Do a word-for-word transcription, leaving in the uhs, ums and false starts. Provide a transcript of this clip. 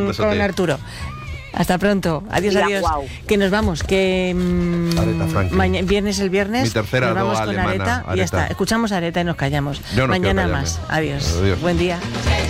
con, con Arturo. Hasta pronto. Adiós, Mira, adiós. guau. Que nos vamos. Que Aretha mmm, Franklin. maña- viernes el viernes. Mi tercera nos vamos doa con alemana, Areta y ya Areta. está. Escuchamos a Areta y nos callamos. Yo no quiero Mañana callarme. más. Adiós. Adiós. Buen día.